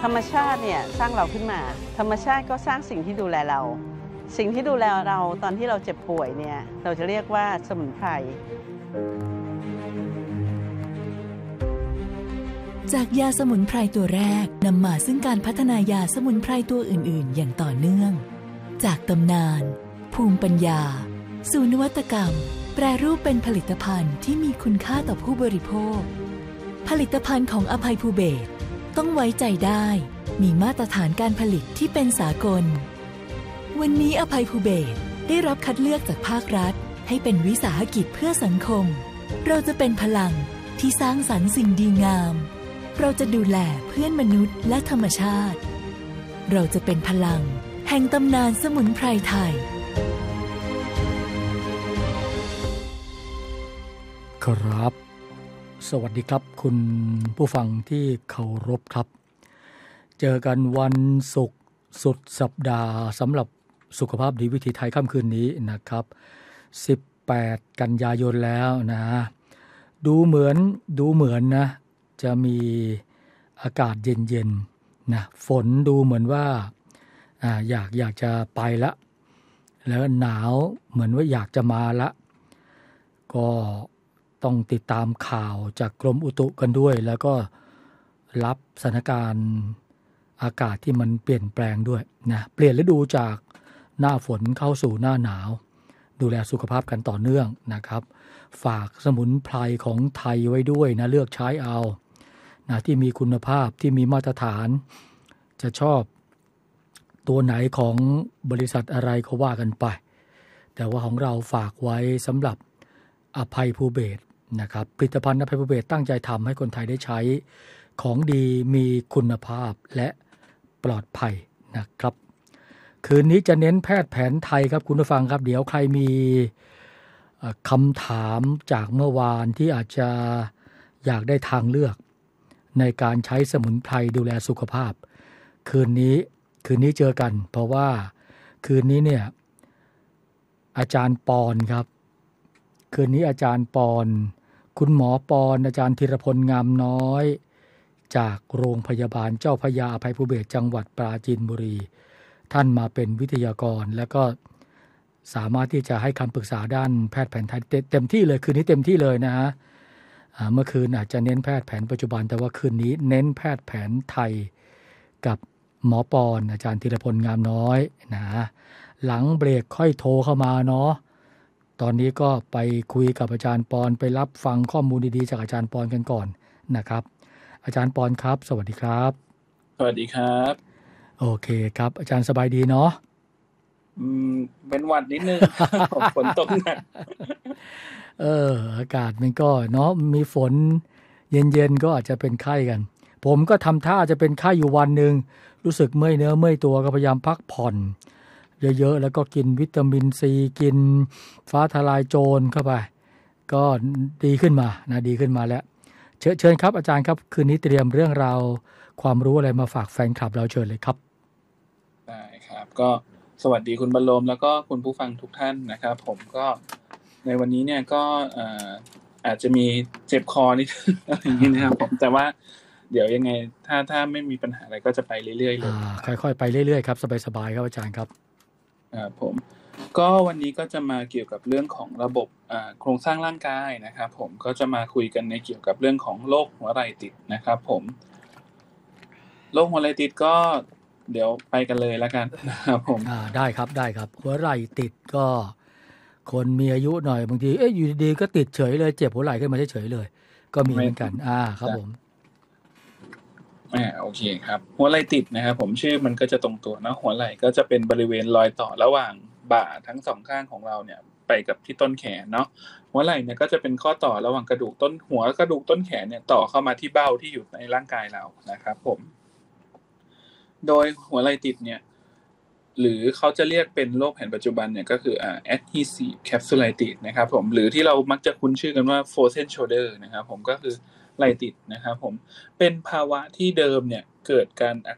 ธรรมชาติเนี่ยสร้างเราขึ้นมาธรรมชาติก็สร้างสิ่งที่ดูแลเราสิ่งที่ดูแลเราตอนที่เราเจ็บป่วยเนี่ยเราจะเรียกว่าสมุนไพรจากยาสมุนไพรตัวแรกนำมาซึ่งการพัฒนายาสมุนไพรตัวอื่นๆอย่างต่อเนื่องจากตำนานภูมิปัญญาสู่นวัตกรรมแปรรูปเป็นผลิตภัณฑ์ที่มีคุณค่าต่อผู้บริโภคผลิตภัณฑ์ของอภัยภูเบศรต้องไว้ใจได้มีมาตรฐานการผลิตที่เป็นสากลวันนี้อภัยภูเบศรได้รับคัดเลือกจากภาครัฐให้เป็นวิสาหกิจเพื่อสังคมเราจะเป็นพลังที่สร้างสรรค์สิ่งดีงามเราจะดูแลเพื่อนมนุษย์และธรรมชาติเราจะเป็นพลังแห่งตำนานสมุนไพรไทยครับสวัสดีครับคุณผู้ฟังที่เคารพครับเจอกันวันศุกร์สุดสัปดาห์สำหรับสุขภาพดีวิถีไทยค่ำคืนนี้นะครับ18กันยายนแล้วนะดูเหมือนนะจะมีอากาศเย็นๆนะฝนดูเหมือนว่าอยากจะไปละแล้วหนาวเหมือนว่าอยากจะมาละก็ต้องติดตามข่าวจากกรมอุตุกันด้วยแล้วก็รับสถานการณ์อากาศที่มันเปลี่ยนแปลงด้วยนะเปลี่ยนฤดูจากหน้าฝนเข้าสู่หน้าหนาวดูแลสุขภาพกันต่อเนื่องนะครับฝากสมุนไพรของไทยไว้ด้วยนะเลือกใช้เอานะที่มีคุณภาพที่มีมาตรฐานจะชอบตัวไหนของบริษัทอะไรก็ว่ากันไปแต่ว่าของเราฝากไว้สำหรับอภัยภูเบศรนะครับผลิตภัณฑ์อภัยภูเบศรตั้งใจทำให้คนไทยได้ใช้ของดีมีคุณภาพและปลอดภัยนะครับคืนนี้จะเน้นแพทย์แผนไทยครับคุณผู้ฟังครับเดี๋ยวใครมีคำถามจากเมื่อวานที่อาจจะอยากได้ทางเลือกในการใช้สมุนไพรดูแลสุขภาพคืนนี้เจอกันเพราะว่าคืนนี้เนี่ยอาจารย์ปอนครับคืนนี้อาจารย์ปอนคุณหมอปอนอาจารย์ธีรพลงามน้อยจากโรงพยาบาลเจ้าพระยาอภัยภูเบศรจังหวัดปราจีนบุรีท่านมาเป็นวิทยากรแล้วก็สามารถที่จะให้คำปรึกษาด้านแพทย์แผนไทยเต็มที่เลยคืนนี้เต็มที่เลยนะฮะเมื่อคืนอาจจะเน้นแพทย์แผนปัจจุบันแต่ว่าคืนนี้เน้นแพทย์แผนไทยกับหมอปอนอาจารย์ธีรพลงามน้อยนะหลังเบรกค่อยโทรเข้ามาเนาะตอนนี้ก็ไปคุยกับอาจารย์ปอนไปรับฟังข้อมูลดีๆจากอาจารย์ปอนกันก่อนนะครับอาจารย์ปอนครับสวัสดีครับสวัสดีครับโอเคครับอาจารย์สบายดีเนาะเป็นหวัดนิดนึง ฝนตกหนักอากาศมันก็เนาะมีฝนเย็นๆก็อาจจะเป็นไข้กันผมก็ทำท่าจะเป็นไข้อยู่วันนึงรู้สึกเมื่อยเนื้อเมื่อยตัวก็พยายามพักผ่อนเยอะๆแล้วก็กินวิตามินซีกินฟ้าทลายโจรเข้าไปก็ดีขึ้นมาแล้วเชิญครับอาจารย์ครับคืนนี้เตรียมเรื่องราวความรู้อะไรมาฝากแฟนคลับเราเชิญเลยครับได้ครับก็สวัสดีคุณบรรลมแล้วก็คุณผู้ฟังทุกท่านนะครับผมก็ในวันนี้เนี่ยก็อาจจะมีเจ็บคอนิดอะไรอย่างนี้นะครับผมแต่ว่าเดี๋ยวยังไงถ้าไม่มีปัญหาอะไรก็จะไปเรื่อยๆเลยค่อยๆไปเรื่อยๆครับสบายๆครับอาจารย์ครับผมก็วันนี้ก็จะมาเกี่ยวกับเรื่องของระบบโครงสร้างร่างกายนะครับผมก็จะมาคุยกันในเกี่ยวกับเรื่องของโรคหัวไหล่ติดนะครับผมโรคหัวไหล่ติดก็เดี๋ยวไปกันเลยแล้วกันนะครับผมได้ครับหัวไหล่ติดก็คนมีอายุหน่อยบางทีอยู่ดีๆก็ติดเฉยเลยเจ็บหัวไหล่ขึ้นมาเฉยๆเลยก็มีเหมือนกันครับผมโอเคครับหัวไหล่ติดนะครับผมชื่อมันก็จะตรงตัวนะหัวไหล่ก็จะเป็นบริเวณรอยต่อระหว่างบ่าทั้งสองข้างของเราเนี่ยไปกับที่ต้นแขนเนาะหัวไหล่เนี่ยก็จะเป็นข้อต่อระหว่างกระดูกต้นหัวกระดูกต้นแขนเนี่ยต่อเข้ามาที่เบ้าที่อยู่ในร่างกายเรานะครับผมโดยหัวไหล่ติดเนี่ยหรือเขาจะเรียกเป็นโรคแผนปัจจุบันเนี่ยก็คือadhesive capsulitis นะครับผมหรือที่เรามักจะคุ้นชื่อกันว่า frozen shoulder นะครับผมก็คือไหล่ติดนะครับผมเป็นภาวะที่เดิมเนี่ยเกิดการอัก